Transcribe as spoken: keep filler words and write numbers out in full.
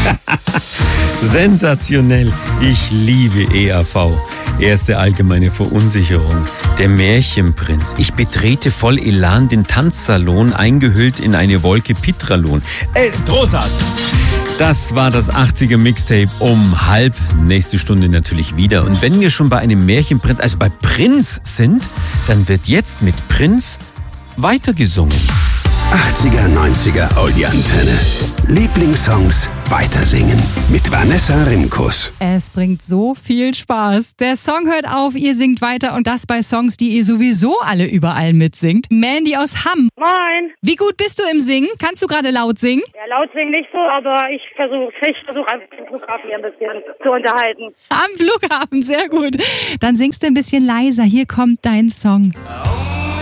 Sensationell. Ich liebe E A V. Erste allgemeine Verunsicherung. Der Märchenprinz. Ich betrete voll Elan den Tanzsalon, eingehüllt in eine Wolke Pitralon. Äh, großartig. Das war das achtziger Mixtape um halb. Nächste Stunde natürlich wieder. Und wenn wir schon bei einem Märchenprinz, also bei Prinz sind, dann wird jetzt mit Prinz weitergesungen. achtziger, neunziger Audi-Antenne. Lieblingssongs weitersingen mit Vanessa Rimkus. Es bringt so viel Spaß. Der Song hört auf, ihr singt weiter und das bei Songs, die ihr sowieso alle überall mitsingt. Mandy aus Hamm. Moin. Wie gut bist du im Singen? Kannst du gerade laut singen? Ja, laut singen nicht so, aber ich versuche ich versuch einfach den Flughafen hier ein bisschen zu unterhalten. Am Flughafen, sehr gut. Dann singst du ein bisschen leiser. Hier kommt dein Song.